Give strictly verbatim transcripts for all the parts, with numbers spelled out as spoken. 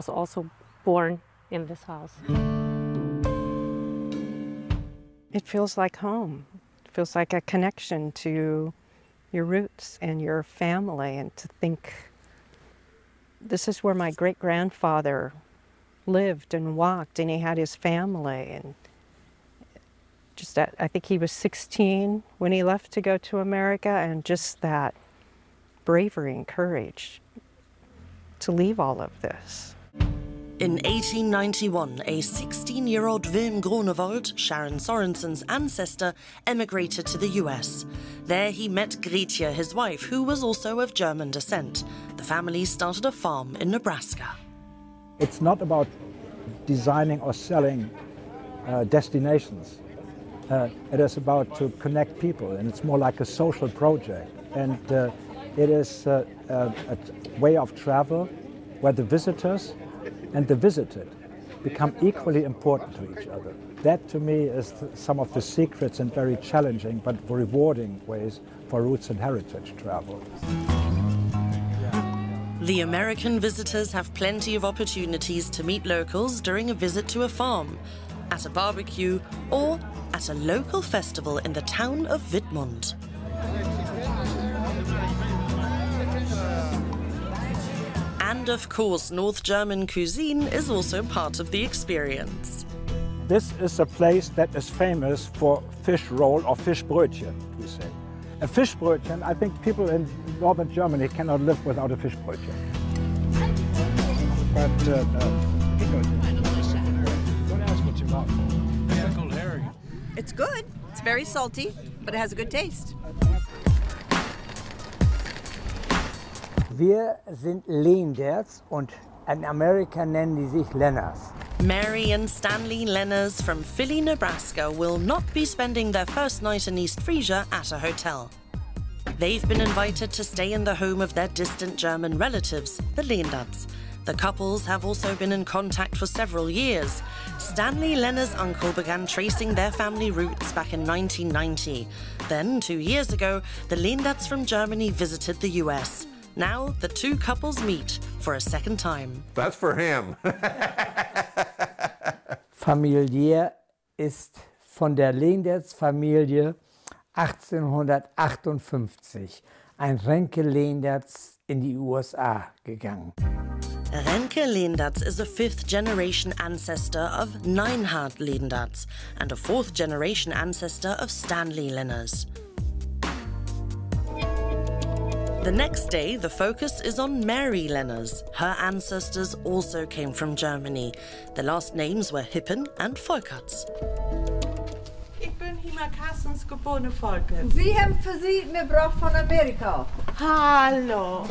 was also born in this house. It feels like home. It feels like a connection to your roots and your family, and to think this is where my great-grandfather lived and walked, and he had his family. And just that, I think he was sixteen when he left to go to America, and just that bravery and courage to leave all of this. In eighteen ninety-one, a sixteen-year-old Wilm Groenewold, Sharon Sorensen's ancestor, emigrated to the U S. There he met Gretje, his wife, who was also of German descent. The family started a farm in Nebraska. It's not about designing or selling uh, destinations. Uh, it is about to connect people, and it's more like a social project. And uh, it is uh, a, a way of travel where the visitors and the visited become equally important to each other. That, to me, is some of the secrets and very challenging but rewarding ways for roots and heritage travel. The American visitors have plenty of opportunities to meet locals during a visit to a farm, at a barbecue, or at a local festival in the town of Wittmund. And of course, North German cuisine is also part of the experience. This is a place that is famous for fish roll or Fischbrötchen, we say. A Fischbrötchen, I think people in northern Germany cannot live without a Fischbrötchen. But uh, uh, don't ask what you want. Uncle Harry. It's good. It's very salty, but it has a good taste. Wir sind Leenders und in Amerika nennen die sich Lenners. Mary and Stanley Lenners from Philly, Nebraska will not be spending their first night in East Frisia at a hotel. They've been invited to stay in the home of their distant German relatives, the Leenderts. The couples have also been in contact for several years. Stanley Lenners' uncle began tracing their family roots back in nineteen ninety. Then, two years ago, the Leenderts from Germany visited the U S. Now, the two couples meet for a second time. That's for him. Familiär ist von der Leenderts-Familie achtzehnhundertachtundfünfzig ein Renke Leenderts in die U S A gegangen. Renke Leenderts is a fifth-generation ancestor of Neinhard Leenderts and a fourth-generation ancestor of Stanley Lenners. The next day, the focus is on Mary Lenners. Her ancestors also came from Germany. The last names were Hippen and Volkerts. Ich bin Hima Carstens, geborene Volkert. Sie haben für Sie mitgebracht von Amerika. Hallo.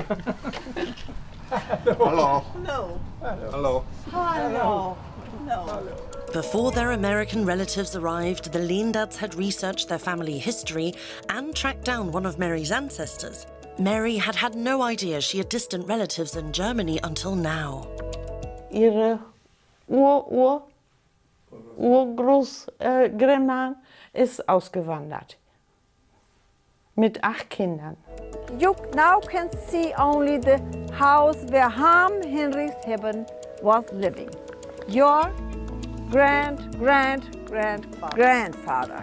Hello. Hello. Hello. Hallo. Hello. Before their American relatives arrived, the Leenderts had researched their family history and tracked down one of Mary's ancestors. Mary had had no idea she had distant relatives in Germany until now. Ihre Ur-Ur, Urgroßgrandma ist ausgewandert. Mit acht Kindern. You now can see only the house where Ham Henry's Hibben was living. Your grand, grand, grand grandfather.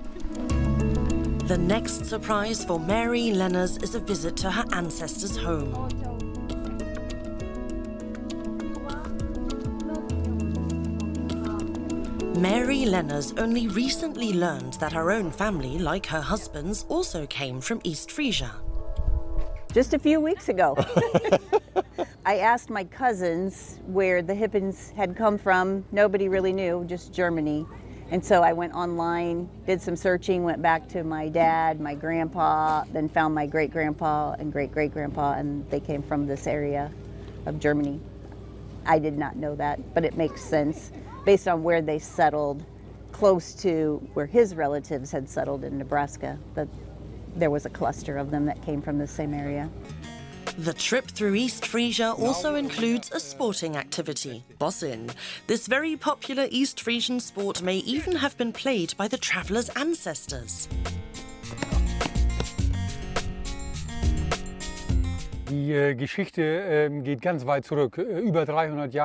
The next surprise for Mary Lenners is a visit to her ancestors' home. Mary Lenners only recently learned that her own family, like her husband's, also came from East Frisia. Just a few weeks ago. I asked my cousins where the Hippens had come from. Nobody really knew, just Germany. And so I went online, did some searching, went back to my dad, my grandpa, then found my great-grandpa and great-great-grandpa, and they came from this area of Germany. I did not know that, but it makes sense based on where they settled, close to where his relatives had settled in Nebraska, that there was a cluster of them that came from the same area. The trip through East Frisia also includes a sporting activity, Bossin. This very popular East Frisian sport may even have been played by the travellers' ancestors. Die äh, Geschichte äh, geht ganz weit zurück, äh, über dreihundert Jahre.